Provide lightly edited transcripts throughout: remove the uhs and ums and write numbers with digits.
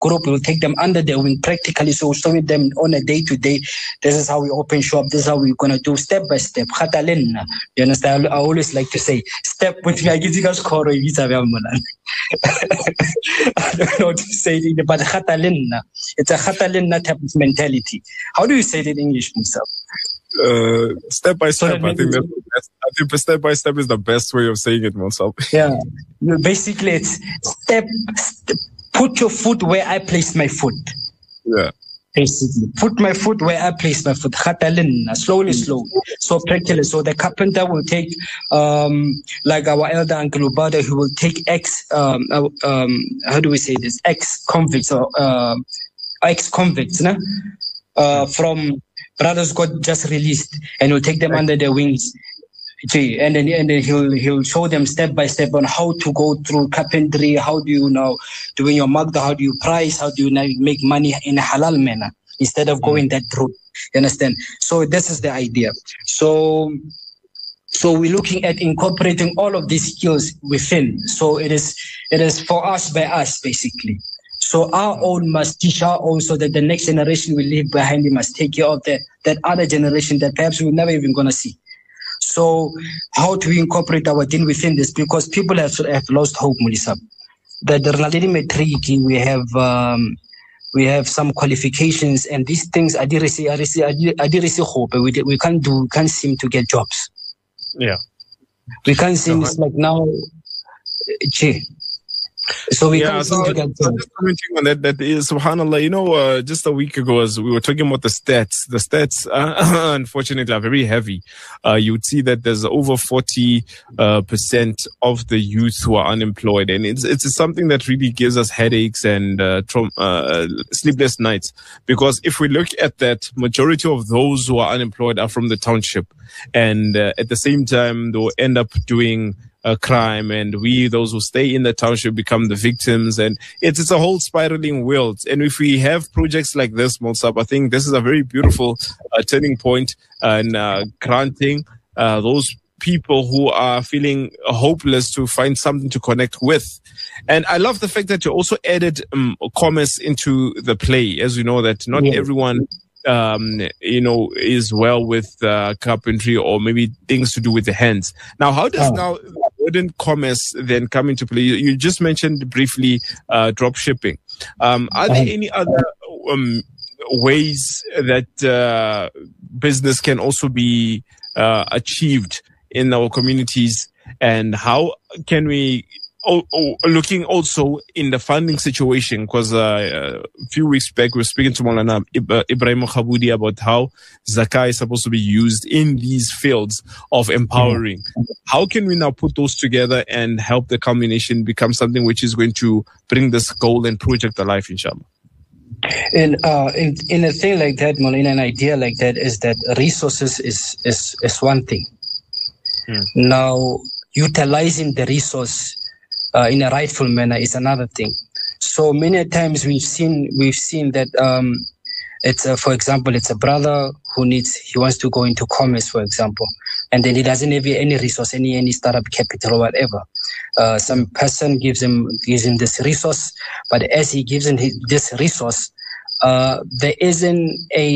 group. We'll take them under their wing practically. So showing them on a day-to-day, this is how we open shop. This is how we're going to do step by step. You understand? I always like to say, step with me. I give you guys call. I don't know how to say it, but it's a khatalina type of mentality. How do you say it in English, Musa? Step by step. I think step by step is the best way of saying it, Musa. Yeah. Basically, it's step, put your foot where I place my foot. Yeah. Basically, put my foot where I place my foot. Slowly. So practically. So the carpenter will take, like our elder Uncle Ubada, who will take how do we say this? Ex-convicts or ex-convicts, from brothers got just released, and will take them under their wings. And then he'll show them step by step on how to go through carpentry. How do you now doing your magda? How do you price? How do you now make money in a halal manner instead of going that route? You understand? So this is the idea. So we're looking at incorporating all of these skills within. So it is for us by us basically. So our own must teach our own, so that the next generation we leave behind, we must take care of that other generation that perhaps we're never even gonna see. So how do we incorporate our deen within this? Because people have lost hope, Mulisa. That the matric, we have some qualifications, and these things we can't seem to get jobs. Yeah. We can't seem, it's like now, so we can't seem to get jobs. Just commenting on that is, subhanAllah, just a week ago, as we were talking about the stats, unfortunately, are very heavy. You would see that there's over 40% of the youth who are unemployed. And it's something that really gives us headaches and sleepless nights. Because if we look at that, majority of those who are unemployed are from the township. And at the same time, they'll end up doing a crime, and those who stay in the township, become the victims, and it's a whole spiraling world. And if we have projects like this, Monsab, I think this is a very beautiful turning point and granting those people who are feeling hopeless to find something to connect with. And I love the fact that you also added commerce into the play, as we know that not everyone is well with carpentry or maybe things to do with the hands. Now, how does modern commerce then come into play? You just mentioned briefly drop shipping. Are there any other ways that business can also be achieved in our communities, and how can we looking also in the funding situation? Because a few weeks back we were speaking to Maulana Ibrahim Khaboudi about how zakah is supposed to be used in these fields of empowering. How can we now put those together and help the culmination become something which is going to bring this goal and project alive, inshallah? In a thing like that, in an idea like that, is that resources is one thing. Now, utilizing the resource in a rightful manner is another thing. So many times we've seen that it's for example, it's a brother who wants to go into commerce, for example, and then he doesn't have any resource, any startup capital or whatever. Some person gives him this resource, but as he gives him this resource, there isn't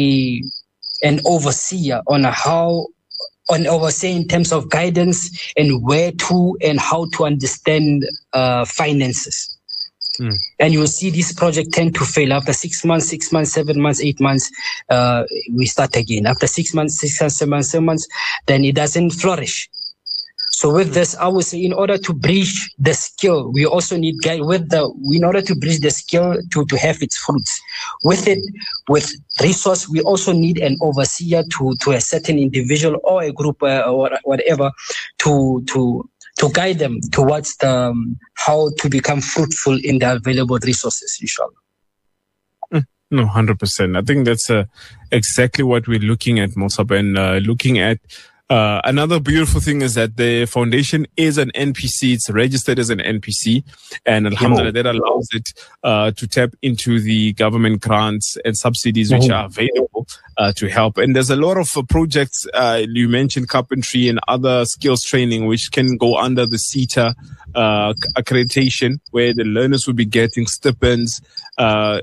an overseer overseeing in terms of guidance and where to and how to understand finances. And you will see this project tend to fail. After 6 months, 7 months, 8 months, we start again. After 6 months, 7 months, then it doesn't flourish. So with this, I would say, in order to bridge the skill, we also need in order to bridge the skill to have its fruits. With resource, we also need an overseer to a certain individual or a group or whatever to guide them towards how to become fruitful in the available resources, inshallah. No, 100%. I think that's exactly what we're looking at, Mosab, and looking at Another beautiful thing is that the foundation is an NPC. It's registered as an NPC, and alhamdulillah, that allows it to tap into the government grants and subsidies which are available to help. And there's a lot of projects. You mentioned carpentry and other skills training, which can go under the SETA accreditation, where the learners will be getting stipends,